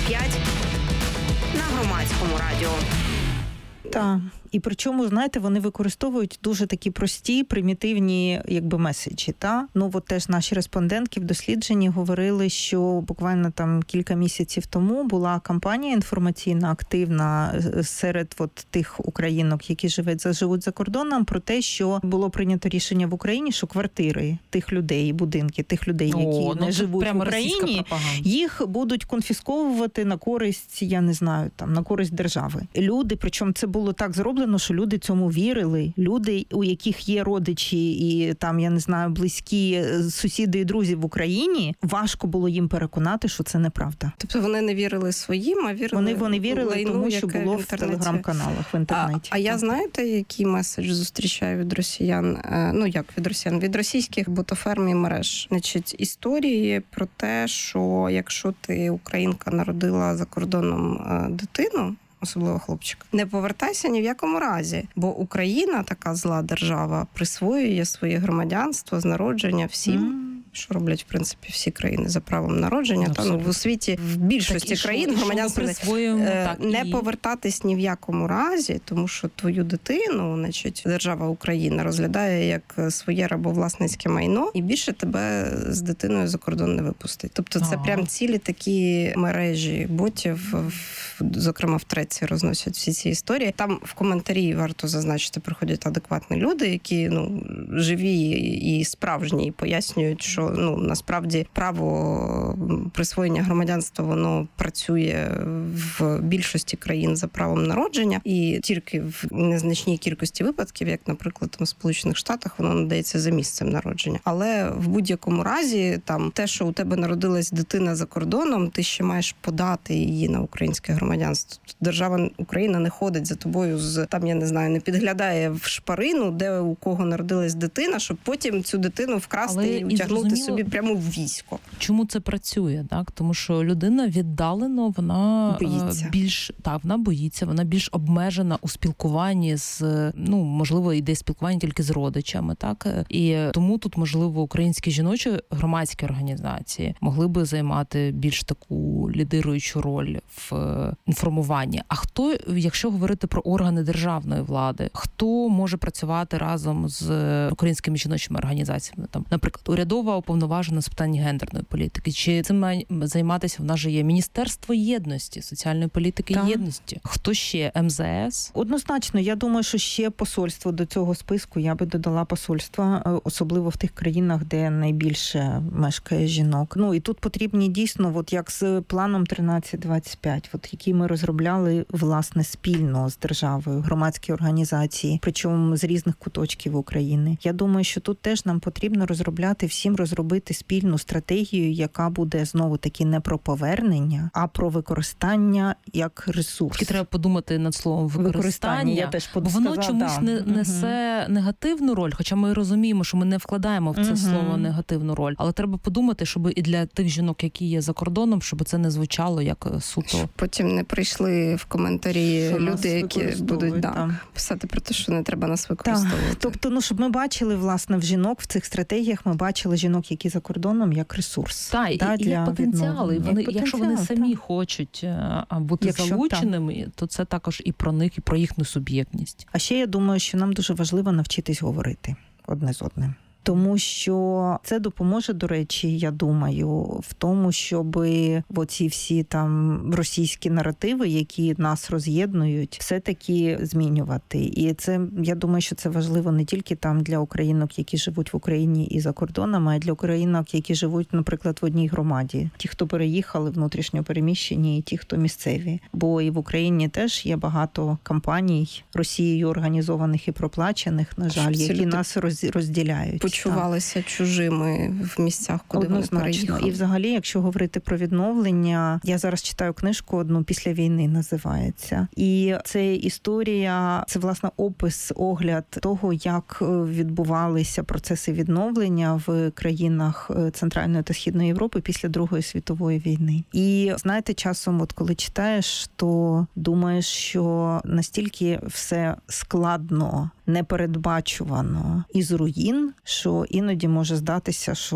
на Громадському радіо. Так. І причому, знаєте, вони використовують дуже такі прості, примітивні, меседжі, та? Ну, от теж наші респондентки в дослідженні говорили, що буквально там кілька місяців тому була кампанія інформаційна, активна серед тих українок, які живуть за кордоном, про те, що було прийнято рішення в Україні, що квартири тих людей, будинки тих людей, які не живуть в Україні, їх будуть конфісковувати на користь, я не знаю, там, на користь держави. Люди, причому це було так зроблено, що люди цьому вірили. Люди, у яких є родичі і там, я не знаю, близькі сусіди і друзі в Україні, важко було їм переконати, що це неправда. Тобто вони не вірили своїм, а вірили вони вірили лайну, тому, що було в телеграм-каналах, в інтернеті. А я знаєте, який меседж зустрічаю від росіян? Від російських ботоферм і мереж. Значить, історії про те, що якщо ти, українка, народила за кордоном дитину, особливо хлопчик, не повертайся ні в якому разі, бо Україна, така зла держава, присвоює своє громадянство з народження всім, що роблять, в принципі, всі країни за правом народження. В світі, в більшості країн громадянство не повертатись ні в якому разі, тому що твою дитину, значить, держава Україна розглядає як своє рабовласницьке майно і більше тебе з дитиною за кордон не випустить. Тобто це прям цілі такі мережі ботів, зокрема в Треці, розносять всі ці історії. Там в коментарі, варто зазначити, приходять адекватні люди, які живі і справжні, і пояснюють, що насправді право присвоєння громадянства, воно працює в більшості країн за правом народження, і тільки в незначній кількості випадків, як, наприклад, в Сполучених Штатах, воно надається за місцем народження. Але в будь-якому разі, там, те, що у тебе народилась дитина за кордоном, ти ще маєш подати її на українське громадянство. Держава Україна не ходить за тобою не підглядає в шпарину, де у кого народилась дитина, щоб потім цю дитину вкрасти і утягнути собі прямо в військо. Чому це працює, так? Тому що людина віддалено, вона боїться. Вона більш обмежена у спілкуванні з, можливо, йде спілкування тільки з родичами, так? І тому тут, можливо, українські жіночі громадські організації могли би займати більш таку лідируючу роль в інформуванні. А хто, якщо говорити про органи державної влади, хто може працювати разом з українськими жіночими організаціями? Там, наприклад, урядова уповноважена з питань гендерної політики. Чи цим має займатися? В нас же є Міністерство єдності, соціальної політики і єдності. Хто ще? МЗС? Однозначно, я думаю, що ще посольство до цього списку, я би додала посольства, особливо в тих країнах, де найбільше мешкає жінок. І тут потрібні дійсно, як з планом 1325, який ми розробляли, власне, спільно з державою, громадські організації, причому з різних куточків України. Я думаю, що тут теж нам потрібно всім розробити спільну стратегію, яка буде знову-таки не про повернення, а про використання як ресурс. Тільки треба подумати над словом використання, я теж бо воно чомусь несе негативну роль, хоча ми розуміємо, що ми не вкладаємо в це слово негативну роль, але треба подумати, щоб і для тих жінок, які є за кордоном, щоб це не звучало як суто. Потім не прийшли в коментарі люди, які будуть писати про те, що не треба нас використовувати. Тобто, щоб ми бачили, власне, в жінок в цих стратегіях, ми бачили жінок, які за кордоном, як ресурс. І як потенціал. Якщо вони самі хочуть бути залученими, то це також і про них, і про їхню суб'єктність. А ще я думаю, що нам дуже важливо навчитись говорити одне з одним. Тому що це допоможе, до речі, я думаю, в тому, щоб оці всі там російські наративи, які нас роз'єднують, все-таки змінювати. І це, я думаю, що це важливо не тільки там для українок, які живуть в Україні і за кордоном, а й для українок, які живуть, наприклад, в одній громаді. Ті, хто переїхали, внутрішньо переміщені, і ті, хто місцеві. Бо і в Україні теж є багато кампаній Росією організованих і проплачених, на жаль, які нас розділяють. Почувалися чужими в місцях, куди вони переїхали. І взагалі, якщо говорити про відновлення, я зараз читаю книжку одну «Після війни» називається. І це історія, це, власне, опис, огляд того, як відбувалися процеси відновлення в країнах Центральної та Східної Європи після Другої світової війни. І, знаєте, часом, коли читаєш, то думаєш, що настільки все складно, непередбачувано із руїн, що іноді може здатися, що